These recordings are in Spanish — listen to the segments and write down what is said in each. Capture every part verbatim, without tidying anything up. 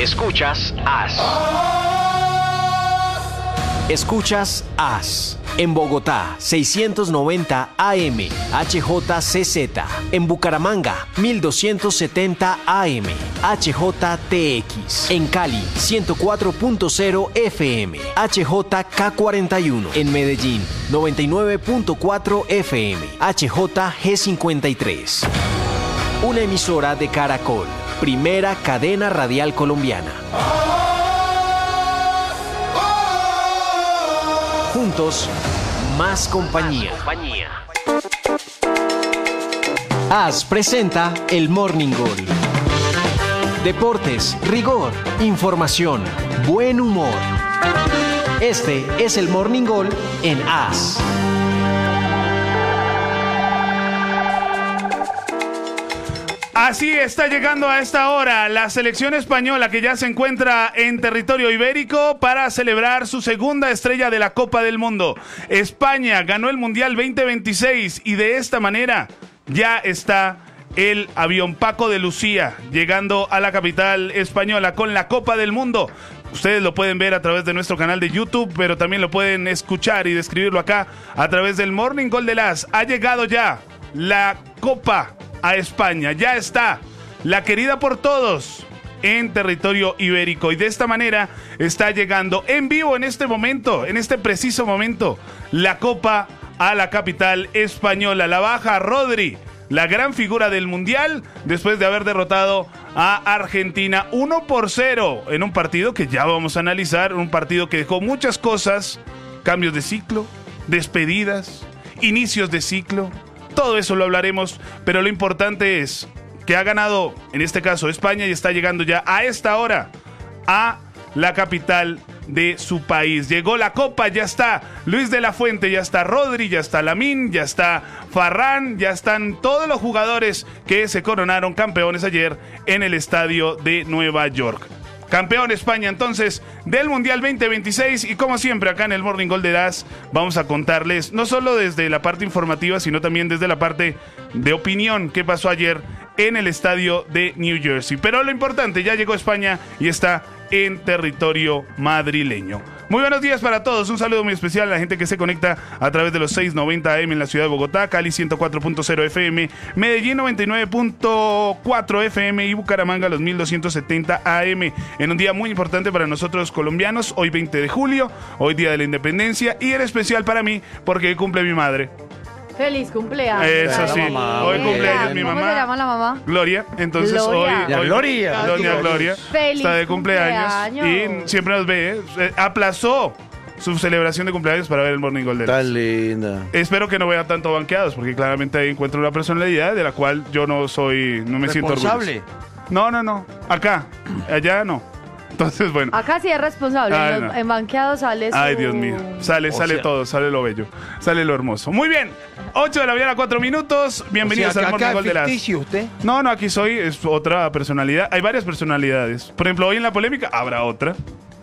Escuchas As. Escuchas As. En Bogotá, seiscientos noventa A M, H J C Z. En Bucaramanga, mil doscientos setenta A M, H J T X. En Cali, ciento cuatro punto cero F M, H J K cuarenta y uno. En Medellín, noventa y nueve punto cuatro F M, H J G cincuenta y tres. Una emisora de Caracol, primera cadena radial colombiana. Juntos, más compañía. As presenta el Morning Gol. Deportes, rigor, información, buen humor. Este es el Morning Gol en As. Así está llegando a esta hora la selección española, que ya se encuentra en territorio ibérico para celebrar su segunda estrella de la Copa del Mundo. España ganó el Mundial veinte veintiséis y de esta manera ya está el avión Paco de Lucía llegando a la capital española con la Copa del Mundo. Ustedes lo pueden ver a través de nuestro canal de YouTube, pero también lo pueden escuchar y describirlo acá a través del Morning Gol de las. Ha llegado ya la Copa a España, ya está la querida por todos en territorio ibérico, y de esta manera está llegando en vivo en este momento, en este preciso momento, la Copa a la capital española. La baja Rodri, la gran figura del Mundial, después de haber derrotado a Argentina uno por cero en un partido que ya vamos a analizar, un partido que dejó muchas cosas, cambios de ciclo, despedidas, inicios de ciclo. Todo eso lo hablaremos, pero lo importante es que ha ganado, en este caso, España, y está llegando ya a esta hora a la capital de su país. Llegó la Copa, ya está Luis de la Fuente, ya está Rodri, ya está Lamine, ya está Ferran, ya están todos los jugadores que se coronaron campeones ayer en el estadio de Nueva York. Campeón España, entonces, del Mundial veinte veintiséis, y como siempre acá en el Morning Gol de Das vamos a contarles, no solo desde la parte informativa, sino también desde la parte de opinión, qué pasó ayer en el estadio de New Jersey. Pero lo importante, ya llegó España y está en territorio madrileño. Muy buenos días para todos, un saludo muy especial a la gente que se conecta a través de los seiscientos noventa A M en la ciudad de Bogotá, Cali ciento cuatro punto cero F M, Medellín noventa y nueve punto cuatro F M y Bucaramanga los mil doscientos setenta A M. En un día muy importante para nosotros colombianos, hoy veinte de julio, hoy día de la independencia, y en especial para mí porque cumple mi madre. Feliz cumpleaños. Eso sí, mamá, hoy bien. cumpleaños mi mamá. ¿Cómo se llama la mamá? Gloria, entonces Gloria. hoy, Ya, hoy Gloria. Doña Gloria Feliz está de cumpleaños, cumpleaños. y siempre nos ve, eh, aplazó su celebración de cumpleaños para ver el Morning Gol de las. Tan linda. Espero que no vean tanto banqueados, porque claramente ahí encuentro una personalidad de la cual yo no soy, no me siento ¿Responsable? orgulloso. No, no, no, acá, allá no. Entonces, bueno. Acá sí es responsable. Ay, en, no. los- en banqueado sale su... Ay, Dios mío. Sale, O sale sea- todo, sale lo bello, sale lo hermoso. Muy bien, ocho de la mañana, cuatro minutos. Bienvenidos O sea, al que Morning acá Gol de las. ficticio usted. No, no, aquí soy, es otra personalidad. Hay varias personalidades. Por ejemplo, hoy en la polémica habrá otra.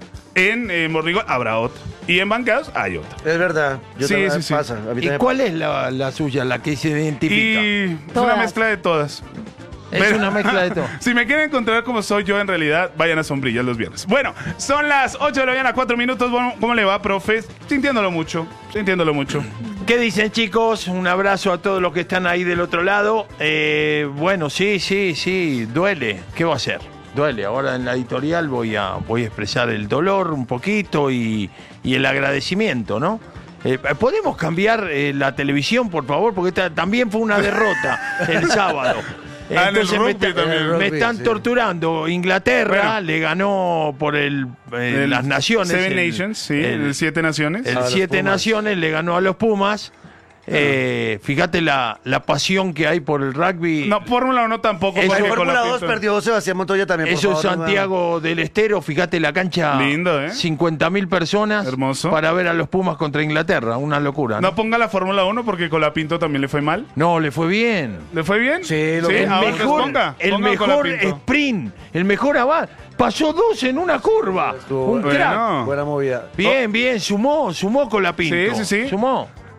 En eh, Morning Gol habrá otra. Y en banqueados hay otra. Es verdad. Yo Sí, también- sí, sí. pasa. A mí ¿Y también cuál es la, la suya, la que se identifica? Y es una Todas. mezcla de todas. Es Pero- una mezcla de todo. Si me quieren encontrar como soy yo en realidad, vayan a Sombrillas los viernes. Bueno, son las ocho de la mañana, cuatro minutos. Bueno, ¿cómo le va, profe? Sintiéndolo mucho, sintiéndolo mucho. ¿Qué dicen, chicos? Un abrazo a todos los que están ahí del otro lado. Eh, bueno, sí, sí, sí, duele. ¿Qué va a hacer? Duele. Ahora en la editorial voy a, voy a expresar el dolor un poquito y, y el agradecimiento, ¿no? Eh, ¿Podemos cambiar eh, la televisión, por favor? Porque esta también fue una derrota el sábado. Ah, en el Entonces me, rugby está- también. me En el rugby, están sí. torturando. Inglaterra Bueno. le ganó por el, eh, El las naciones. Seven el- Nations, sí, el- el Siete Naciones. el A los Siete Pumas. Naciones le ganó a los Pumas. Eh, fíjate la, la pasión que hay por el rugby. No, Fórmula uno tampoco. Eso- porque En con Fórmula la dos pinta- perdió Sebastián Montoya también. por Eso es favor, no me- Santiago del Estero, fíjate la cancha. Lindo, ¿eh? cincuenta mil personas Hermoso. para ver a los Pumas contra Inglaterra, una locura. ¿no? No ponga la Fórmula uno porque con la Pinto también le fue mal. No, le fue bien. ¿Le fue bien? Sí, lo- el ahora pues mejor, ponga, el ponga con mejor Colapinto. sprint, el mejor avance. Pasó dos en una curva. Estuvo Un bueno. crack. Buena movida. Bien, bien, sumó, sumó con la Pinto. Sí, sí, sí. Sumó.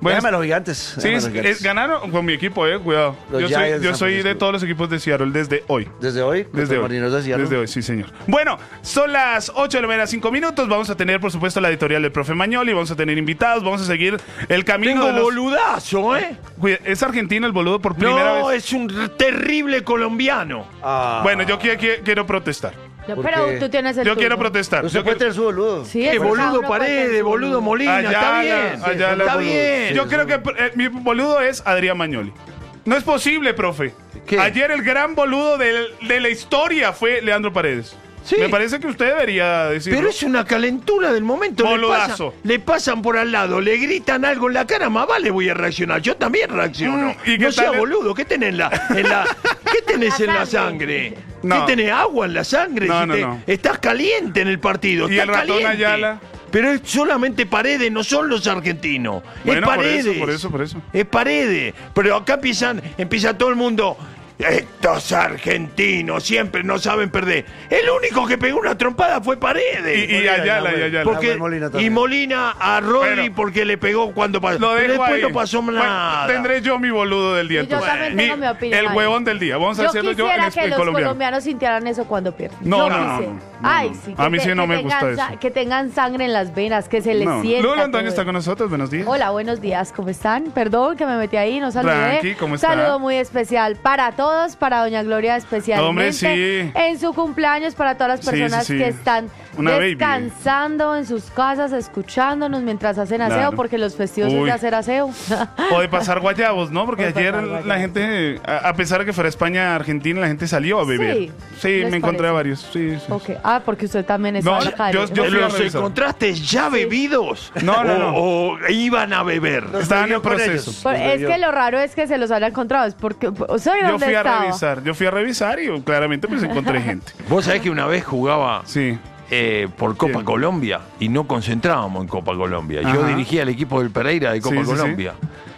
Bueno, Déjame a los gigantes. sí, déjame a es- los gigantes. es- ganaron con mi equipo, eh, cuidado. Los Yo soy, Giants de yo San soy de Francisco. todos los equipos de Seattle desde hoy. Desde hoy, Desde hoy. Marineros de Seattle. Desde hoy, sí, señor. Bueno, son las ocho de la mañana, cinco minutos. Vamos a tener, por supuesto, la editorial del profe Magnoli. Vamos a tener invitados. Vamos a seguir el camino Tengo de los... boludazo, ¿eh? Cuida- ¿Es argentino el boludo por primera No, vez? es un terrible colombiano. Ah. Bueno, yo qui- qui- quiero protestar. No, ¿Por pero qué? tú tienes el Yo quiero tuyo. protestar. Usted Yo puede quiero- tener su boludo. Sí, Qué es boludo verdad, uno puede tener Paredes, su boludo Molina, Ayala, está bien. Ayala, está boludo. bien. Yo creo que eh, mi boludo es Adrián Magnoli. No es posible, profe. ¿Qué? Ayer el gran boludo del- de la historia fue Leandro Paredes. Sí. Me parece que usted debería decirlo. Pero es una calentura del momento. Le Boludazo. pasan, le pasan por al lado, le gritan algo en la cara, más vale voy a reaccionar. Yo también reacciono. Mm, ¿y qué no sea tal el- boludo, ¿qué tenés en la, en la- ¿qué tenés La en la sangre. sangre? No. ¿Qué tenés agua en la sangre? No, Si no, te- no. Estás caliente en el partido. ¿Y estás el ratón caliente. Ayala? Pero es solamente Paredes, no son los argentinos. Bueno, es por Paredes. eso, por eso, por eso. Es Paredes. Pero acá empiezan, empieza todo el mundo. Estos argentinos siempre no saben perder. El único que pegó una trompada fue Paredes. Y, y Ayala, y Ayala. Porque, Ah, Molina también. y Molina a Rodri Bueno. porque le pegó cuando pasó. Lo Pero dejo después ahí. no pasó Bueno, nada. tendré yo mi boludo del día. Y yo entonces. también tengo mi opinión El ahí. huevón del día. Vamos a Yo hacerlo yo en, quisiera es- que en los colombiano. colombianos sintieran eso cuando pierden. No, Yo no, quisiera. no, no, no. Ay, sí. A que mí sí te- no que me tengan gusta sa- eso. Que tengan sangre en las venas, que se les No. sienta. Lulo Antonio todo está eso. con nosotros. Buenos días. Hola, buenos días, ¿cómo están? Perdón que me metí ahí, no saludé. Tranqui, ¿cómo está? Saludo muy especial para todos, para Doña Gloria especialmente. Hombre, sí. En su cumpleaños, para todas las Sí, sí, personas sí. que están Una baby. descansando en sus casas, escuchándonos mientras hacen aseo, Claro. porque los festivos es Uy. de hacer aseo. O de pasar guayabos, ¿no? Porque O de ayer pasar guayabos. la gente, a a pesar de que fuera España, Argentina, la gente salió a beber. Sí, Sí, ¿les me encontré a parece? varios. Sí, sí. Ok. Ah, porque usted también es No, Ana yo- Karen. yo- yo- fui a ¿Los revisar. encontraste ya bebidos? No, no, O- no. O, iban a beber. Los Estaban bebió en con proceso. ellos. Por- Los es bebió. que lo raro es que se los haya encontrado. Es porque. ¿Soy Yo dónde fui a estaba? revisar, yo fui a revisar y claramente pues encontré gente. Vos sabés que una vez jugaba Sí. eh, por Copa Bien. Colombia y no concentrábamos en Copa Colombia. Yo Ajá. dirigía el equipo del Pereira de Copa Sí, sí, sí. Colombia.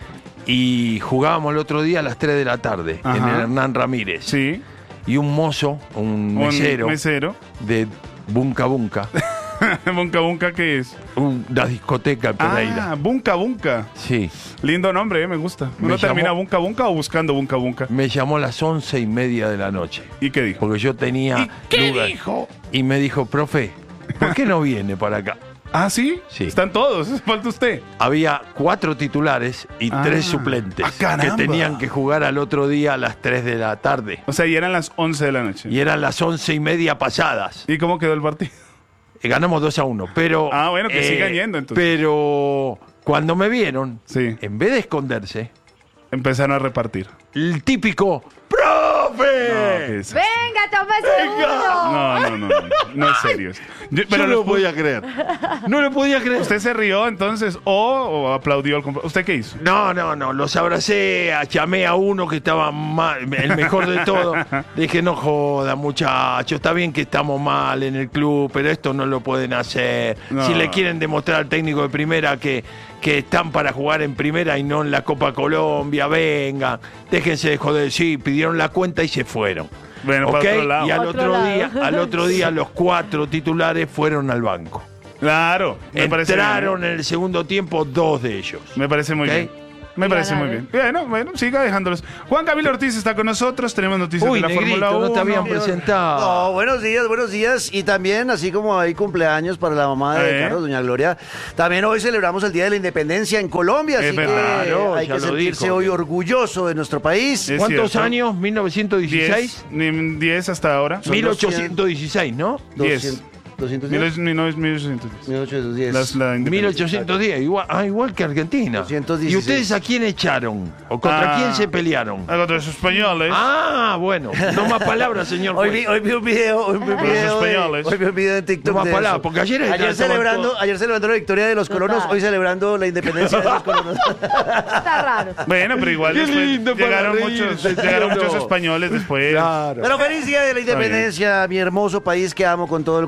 Y jugábamos el otro día a las tres de la tarde en Ajá. el Hernán Ramírez. Sí. Y un mozo, un mesero, Un mesero. de Bunca Bunca, Bunca Bunca, ¿qué es? una discoteca en Pereira. Ah, Bunca Bunca. Sí. Lindo nombre, eh, me gusta. Me ¿Uno termina llamó- Bunca Bunca o buscando Bunca Bunca? Me llamó a las once y media de la noche. ¿Y qué dijo? Porque yo tenía. ¿Y qué lugar. dijo? Y me dijo, profe, ¿por qué no viene para acá? ¿Ah, sí? Sí. Están todos, falta usted. Había cuatro titulares y Ah. tres suplentes Ah, caramba. que tenían que jugar al otro día a las tres de la tarde. O sea, y eran las once de la noche. Y eran las once y media pasadas. ¿Y cómo quedó el partido? Eh, Ganamos dos a uno, pero... Ah, bueno, que sigan yendo, entonces. Pero cuando me vieron, Sí. en vez de esconderse, Empezaron a repartir. el típico No, ¡Profe! ¿qué es eso? Venga, tómese uno. No, no, no, no, no es serio. esto. Yo- Yo no los lo podía creer. No lo podía creer. ¿Usted se rió entonces o, o aplaudió al compa- ¿Usted qué hizo? No, no, no, los abracé, a- llamé a uno que estaba mal, el mejor de todo. Dije, no joda, muchachos, está bien que estamos mal en el club, pero esto no lo pueden hacer. No. Si le quieren demostrar al técnico de primera que, que están para jugar en primera y no en la Copa Colombia, vengan, déjense de joder. Sí, pidieron la cuenta y se fueron. Bueno, ¿Ok? para otro lado. Y al Otro otro, lado. día, al otro día los cuatro titulares fueron al banco. Claro, me parece bien, Entraron ¿eh? en el segundo tiempo dos de ellos. Me parece muy ¿Ok? bien. Me Y parece muy ganaron. bien. Bueno, bueno, siga dejándolos. Juan Camilo Ortiz está con nosotros. Tenemos noticias Uy, de la negrito, Fórmula uno. no te habían presentado. No, buenos días, buenos días. Y también, así como hay cumpleaños para la mamá de ¿Eh? Carlos, doña Gloria, también hoy celebramos el Día de la Independencia en Colombia. Es Así verdad, que no, hay ya que lo sentirse dijo. hoy orgulloso de nuestro país. Es ¿Cuántos cierto. años? ¿mil novecientos dieciséis? diez, diez hasta ahora. Son mil ochocientos dieciséis, ¿no? diez. doscientos Mil diez. mil novecientos mil ochocientos diez. mil ochocientos diez. Las- la mil independencia. ochocientos diez, igual, ah, igual que Argentina. doscientos ¿Y dieciséis. ustedes a quién echaron? ¿O contra Ah. quién se pelearon? Ah, contra los españoles. Ah, bueno, no más palabras, señor Hoy juez. vi, hoy vi un video, hoy vi un video, de, españoles. hoy vi un video en TikTok No más de palabras, eso. porque ayer ayer estaban celebrando, todos- ayer celebrando la victoria de los colonos, Total. hoy celebrando la independencia de los colonos. Está raro. Bueno, pero igual Qué después lindo para llegaron, reírse, muchos, ¿sí llegaron o no? muchos españoles después. Claro. Pero feliz día de la independencia, mi hermoso país que amo con todo el corazón.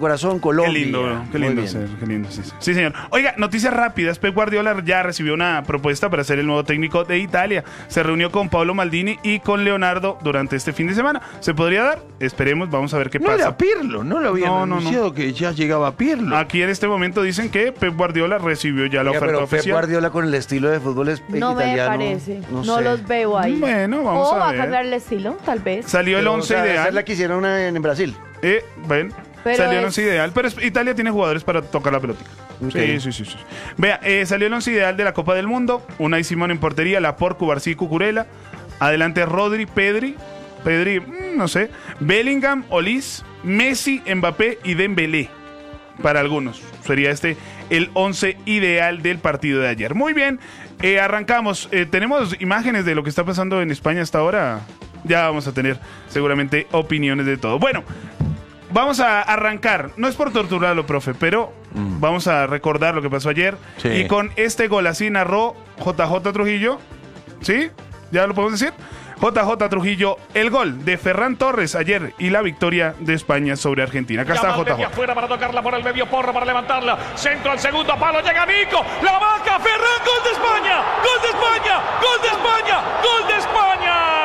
Colombia. Qué lindo, qué Muy lindo, bien. ser, qué lindo, sí, sí. Sí, señor. Oiga, noticias rápidas. Pep Guardiola ya recibió una propuesta para ser el nuevo técnico de Italia. Se reunió con Paolo Maldini y con Leonardo durante este fin de semana. ¿Se podría dar? Esperemos, vamos a ver qué No pasa. era Pirlo, no lo habían No, no, no. anunciado que ya llegaba Pirlo. Aquí en este momento dicen que Pep Guardiola recibió ya la Oiga, oferta pero Pep oficial. Guardiola con el estilo de fútbol es- No italiano. me parece. No, sé. los veo ahí. Bueno, vamos o a va ver. a cambiar el estilo, tal vez. Salió el Pero, once o sea, esa ideal. es la que hicieron en, en Brasil. Eh, ven, Pero salió el es- once ideal, pero es- Italia tiene jugadores para tocar la pelota. Ok. Sí, sí, sí, sí. Vea, eh, salió el once ideal de la Copa del Mundo. Unai Simón en portería, Laporte, Cubarsí y Cucurella. Adelante Rodri, Pedri, Pedri, mm, no sé, Bellingham, Olis, Messi, Mbappé y Dembélé. Para algunos sería este el once ideal del partido de ayer. Muy bien, eh, arrancamos. Eh, tenemos imágenes de lo que está pasando en España hasta ahora. Ya vamos a tener seguramente opiniones de todo. Bueno, vamos a arrancar. No es por torturarlo, profe, pero Mm. vamos a recordar lo que pasó ayer. Sí. Y con este gol así narró J J Trujillo. ¿Sí? ¿Ya lo podemos decir? J J Trujillo, el gol de Ferran Torres ayer y la victoria de España sobre Argentina. Acá está Llama J desde J. afuera para tocarla por el medio, Porro para levantarla. Centro al segundo palo, llega Nico. La vaca, Ferran, gol de España. Gol de España. Gol de España. Gol de España.